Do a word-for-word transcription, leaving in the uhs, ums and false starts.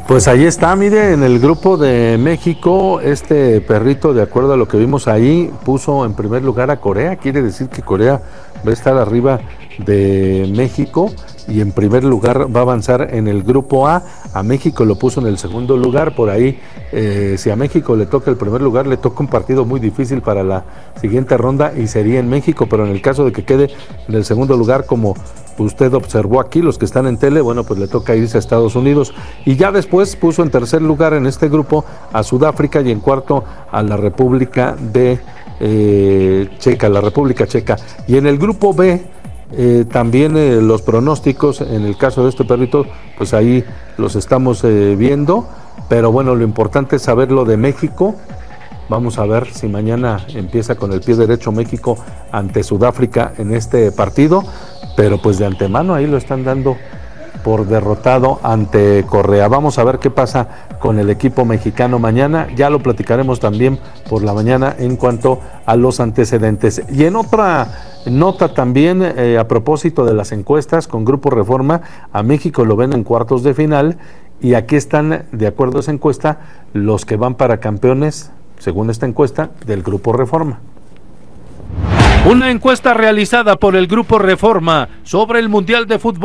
Pues ahí está, mire, en el grupo de México, este perrito, de acuerdo a lo que vimos ahí, puso en primer lugar a Corea. Quiere decir que Corea va a estar arriba de México y en primer lugar va a avanzar en el grupo A. A México lo puso en el segundo lugar. Por ahí, eh, si a México le toca el primer lugar, le toca un partido muy difícil para la siguiente ronda y sería en México, pero en el caso de que quede en el segundo lugar, como usted observó aquí, los que están en tele, bueno, pues le toca irse a Estados Unidos. Y ya después puso en tercer lugar en este grupo a Sudáfrica y en cuarto a la República de eh, Checa, la República Checa. Y en el grupo B, eh, también eh, los pronósticos, en el caso de este perrito, pues ahí los estamos eh, viendo. Pero bueno, lo importante es saber lo de México. Vamos a ver si mañana empieza con el pie derecho México ante Sudáfrica en este partido, pero pues de antemano ahí lo están dando por derrotado ante Correa. Vamos a ver qué pasa con el equipo mexicano mañana, ya lo platicaremos también por la mañana en cuanto a los antecedentes. Y en otra nota también, eh, a propósito de las encuestas con Grupo Reforma, a México lo ven en cuartos de final y aquí están, de acuerdo a esa encuesta, los que van para campeones, según esta encuesta, del Grupo Reforma. Una encuesta realizada por el Grupo Reforma sobre el Mundial de Fútbol